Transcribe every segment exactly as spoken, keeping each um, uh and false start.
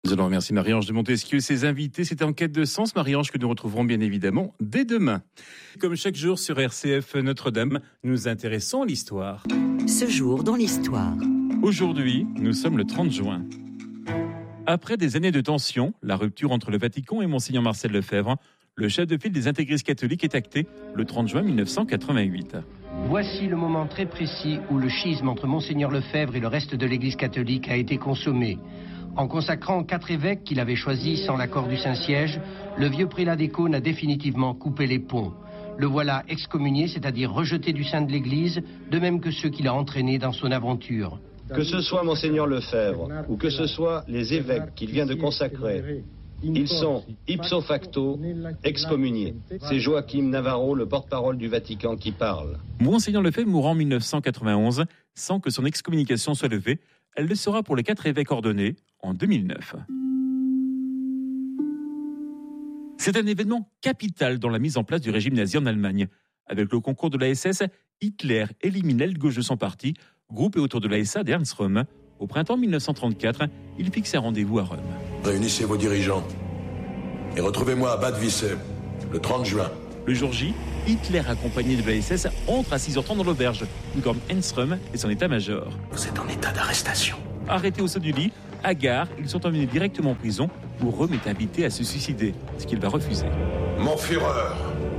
Nous allons remercier Marie-Ange de Montesquieu et ses invités. C'était En quête de sens, Marie-Ange, que nous retrouverons bien évidemment dès demain. Comme chaque jour sur R C F Notre-Dame, nous nous intéressons à l'histoire. Ce jour dans l'histoire. Aujourd'hui, nous sommes le trente juin. Après des années de tension, la rupture entre le Vatican et Monseigneur Marcel Lefebvre, le chef de file des intégristes catholiques est acté le trente juin mille neuf cent quatre-vingt-huit. Voici le moment très précis où le schisme entre Monseigneur Lefebvre et le reste de l'Église catholique a été consommé. En consacrant quatre évêques qu'il avait choisis sans l'accord du Saint-Siège, le vieux prélat des Caunes a définitivement coupé les ponts. Le voilà excommunié, c'est-à-dire rejeté du sein de l'Église, de même que ceux qu'il a entraînés dans son aventure. Que ce soit Monseigneur Lefebvre ou que ce soit les évêques qu'il vient de consacrer, ils sont ipso facto excommuniés. C'est Joachim Navarro, le porte-parole du Vatican, qui parle. Monseigneur Lefebvre mourra en mille neuf cent quatre-vingt-onze sans que son excommunication soit levée. Elle le sera pour les quatre évêques ordonnés en deux mille neuf. C'est un événement capital dans la mise en place du régime nazi en Allemagne. Avec le concours de la S S, Hitler élimine l'aile gauche de son parti, groupé autour de la S A d'Ernst Röhm. Au printemps mille neuf cent trente-quatre, il fixe un rendez-vous à Rome. Réunissez vos dirigeants et retrouvez-moi à Bad Vissem, le trente juin. Le jour J, Hitler, accompagné de la S S, entre à six heures trente dans l'auberge, où dorment Ernst Röhm et son état-major. Vous êtes en état d'arrestation. Arrêtés au saut du lit, à gare, ils sont emmenés directement en prison, où Röhm est invité à se suicider, ce qu'il va refuser. Mon Führer.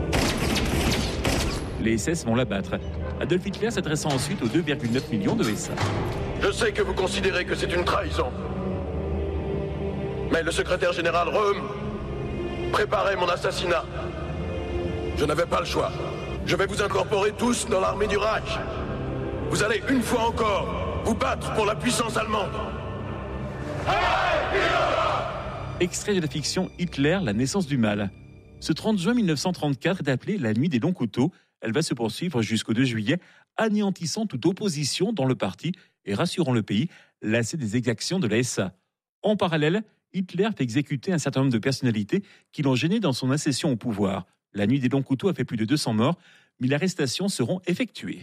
Les S S vont l'abattre. Adolf Hitler s'adressant ensuite aux deux virgule neuf millions de S A. Je sais que vous considérez que c'est une trahison. Mais le secrétaire général Röhm préparait mon assassinat. Je n'avais pas le choix. Je vais vous incorporer tous dans l'armée du Reich. Vous allez une fois encore vous battre pour la puissance allemande. Extrait de la fiction Hitler, la naissance du mal. Ce trente juin mille neuf cent trente-quatre est appelé la nuit des longs couteaux. Elle va se poursuivre jusqu'au deux juillet, anéantissant toute opposition dans le parti et rassurant le pays, lassé des exactions de la S A. En parallèle, Hitler fait exécuter un certain nombre de personnalités qui l'ont gêné dans son accession au pouvoir. La nuit des longs couteaux a fait plus de deux cents morts, mais les arrestations seront effectuées.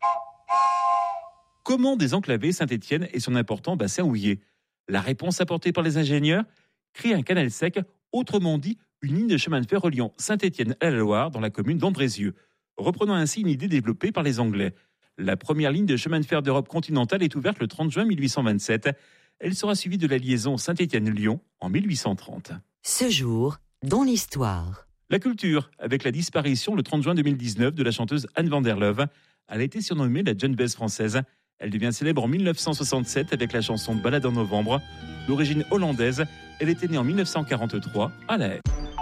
Comment désenclaver Saint-Étienne et son important bassin houiller ? La réponse apportée par les ingénieurs ? Créer un canal sec, autrement dit une ligne de chemin de fer reliant Saint-Étienne à la Loire dans la commune d'Andrézieux. Reprenant ainsi une idée développée par les Anglais. La première ligne de chemin de fer d'Europe continentale est ouverte le trente juin mille huit cent vingt-sept. Elle sera suivie de la liaison Saint-Étienne-Lyon en mille huit cent trente. Ce jour dans l'histoire. La culture, avec la disparition le trente juin deux mille dix-neuf de la chanteuse Anne van der Leuve. Elle a été surnommée la John Bess française. Elle devient célèbre en mille neuf cent soixante-sept avec la chanson Balade en novembre. D'origine hollandaise, elle était née en mille neuf cent quarante-trois à La Haye.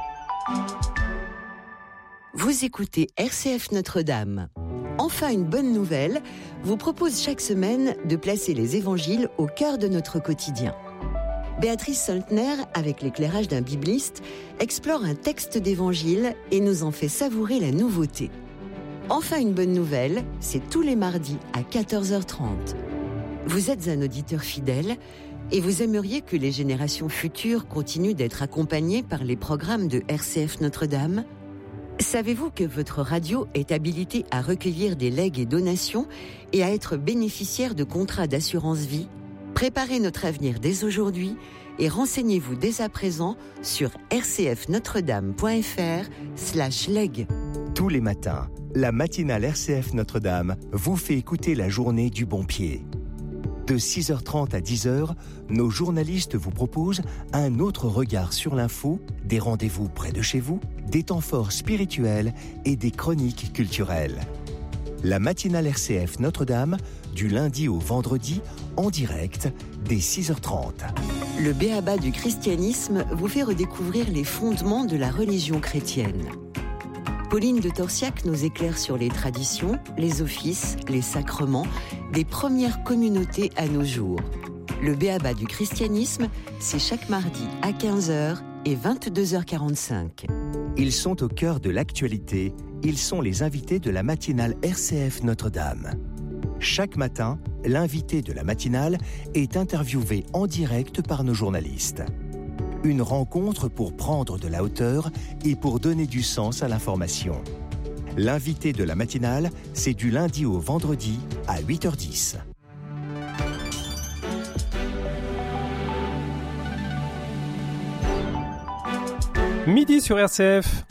Vous écoutez R C F Notre-Dame. Enfin, une bonne nouvelle vous propose chaque semaine de placer les évangiles au cœur de notre quotidien. Béatrice Soltner, avec l'éclairage d'un bibliste, explore un texte d'évangile et nous en fait savourer la nouveauté. Enfin, une bonne nouvelle, c'est tous les mardis à quatorze heures trente. Vous êtes un auditeur fidèle et vous aimeriez que les générations futures continuent d'être accompagnées par les programmes de R C F Notre-Dame ? Savez-vous que votre radio est habilitée à recueillir des legs et donations et à être bénéficiaire de contrats d'assurance vie ? Préparez notre avenir dès aujourd'hui et renseignez-vous dès à présent sur rcfnotredame.fr slash leg. Tous les matins, la matinale R C F Notre-Dame vous fait écouter la journée du bon pied. De six heures trente à dix heures, nos journalistes vous proposent un autre regard sur l'info, des rendez-vous près de chez vous, des temps forts spirituels et des chroniques culturelles. La matinale R C F Notre-Dame, du lundi au vendredi, en direct, dès six heures trente. Le b.a.-ba du christianisme vous fait redécouvrir les fondements de la religion chrétienne. Pauline de Torsiac nous éclaire sur les traditions, les offices, les sacrements des premières communautés à nos jours. Le b.a.-ba du christianisme, c'est chaque mardi à quinze heures et vingt-deux heures quarante-cinq. Ils sont au cœur de l'actualité, ils sont les invités de la matinale R C F Notre-Dame. Chaque matin, l'invité de la matinale est interviewé en direct par nos journalistes. Une rencontre pour prendre de la hauteur et pour donner du sens à l'information. L'invité de la matinale, c'est du lundi au vendredi à huit heures dix. Midi sur R C F.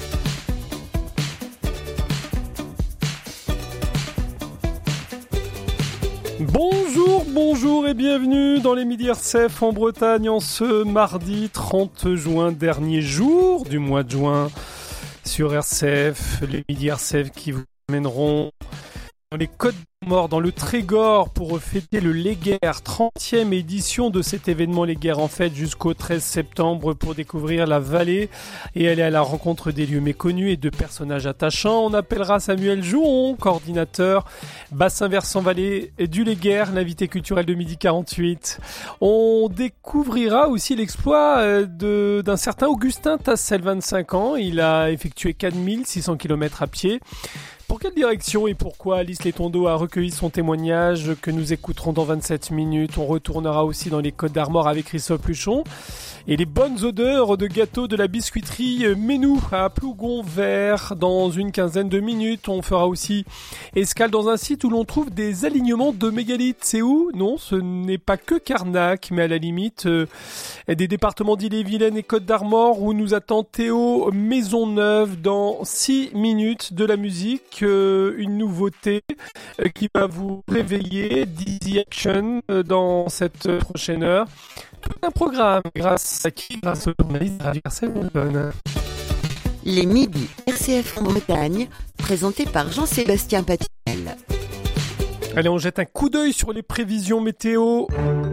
Bonjour, bonjour et bienvenue dans les Midi R C F en Bretagne en ce mardi trente juin, dernier jour du mois de juin sur R C F. Les Midi R C F qui vous mèneront dans les Côtes d'Armor, dans le Trégor, pour fêter le Léguerre, trentième édition de cet événement Léguerre en fête jusqu'au treize septembre, pour découvrir la vallée et aller à la rencontre des lieux méconnus et de personnages attachants. On appellera Samuel Jouon, coordinateur bassin versant vallée du Léguerre, l'invité culturel de Midi quarante-huit. On découvrira aussi l'exploit de, d'un certain Augustin Tassel, vingt-cinq ans. Il a effectué quatre mille six cents kilomètres à pied. Pour quelle direction et pourquoi Alice Letondeau a recueilli son témoignage que nous écouterons dans vingt-sept minutes. On retournera aussi dans les Côtes d'Armor avec Christophe Luchon. Et les bonnes odeurs de gâteaux de la biscuiterie Ménou à Plougon-Vert dans une quinzaine de minutes. On fera aussi escale dans un site où l'on trouve des alignements de mégalithes. C'est où ? Non, ce n'est pas que Carnac, mais à la limite euh, des départements d'Ille-et-Vilaine et Côtes d'Armor où nous attend Théo Maisonneuve dans six minutes de la musique. Euh, une nouveauté euh, qui va vous réveiller, Dizzy Action, euh, dans cette prochaine heure. Tout un programme, grâce à qui ? Grâce au journaliste de Radio R C F Bonne. Les Midi R C F en Bretagne, présentés par Jean-Sébastien Patinel. Allez, on jette un coup d'œil sur les prévisions météo.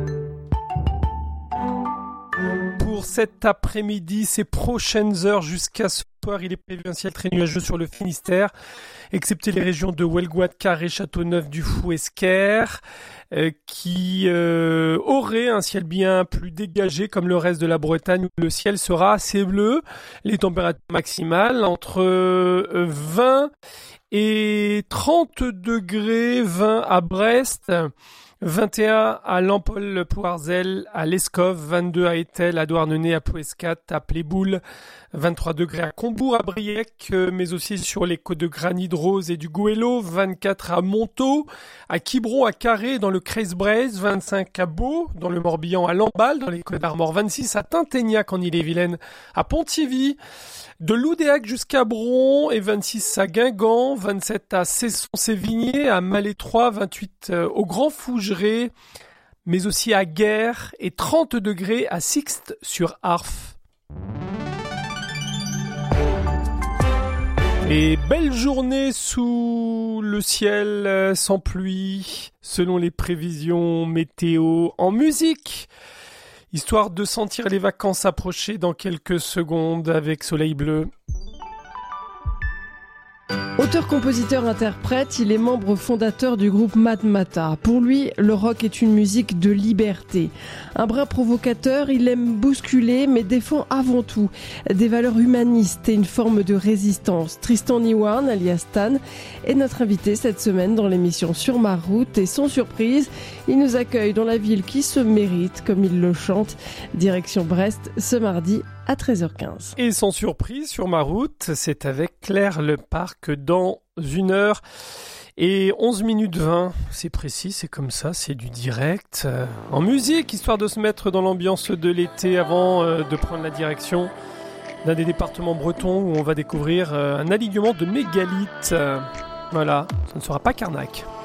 Pour cet après-midi, ces prochaines heures jusqu'à ce soir, il est prévu un ciel très nuageux sur le Finistère, excepté les régions de Huelgoat, Carré, Châteauneuf, Dufou, Esquerre, euh, qui euh, auraient un ciel bien plus dégagé comme le reste de la Bretagne, où le ciel sera assez bleu. Les températures maximales entre euh, vingt et trente degrés, vingt à Brest, vingt et un à Lampol-Poirzel, à Lescov, vingt-deux à Étel, à Douarnenez, à Plouescat, à Pléboul, vingt-trois degrés à Combourg, à Briec, mais aussi sur les côtes de Granit Rose et du Goëlo, vingt-quatre à Montaut, à Quiberon, à Carré, dans le Creuse-Braise, vingt-cinq à Beau, dans le Morbihan, à Lamballe, dans les Côtes d'Armor, vingt-six à Tinténiac, en Ille-et-Vilaine, à Pontivy, de Loudéac jusqu'à Bron, et vingt-six à Guingamp, vingt-sept à Cesson-Sévigné, à Malétroit, vingt-huit au Grand Fougeray, mais aussi à Guerre, et trente degrés à Sixte-sur-Arf. Et belle journée sous le ciel euh, sans pluie, selon les prévisions météo en musique. Histoire de sentir les vacances approcher dans quelques secondes avec Soleil Bleu. Auteur, compositeur, interprète, il est membre fondateur du groupe Matmata. Pour lui, le rock est une musique de liberté. Un brin provocateur, il aime bousculer, mais défend avant tout des valeurs humanistes et une forme de résistance. Tristan Niwarn, alias Stan, est notre invité cette semaine dans l'émission Sur ma route. Et sans surprise, il nous accueille dans la ville qui se mérite, comme il le chante. Direction Brest, ce mardi à treize heures quinze. Et sans surprise, sur ma route, c'est avec Claire Leparc dans une heure et onze minutes vingt. C'est précis, c'est comme ça, c'est du direct. Euh, en musique, histoire de se mettre dans l'ambiance de l'été avant euh, de prendre la direction d'un des départements bretons où on va découvrir euh, un alignement de mégalithes. Euh, voilà, ça ne sera pas Carnac.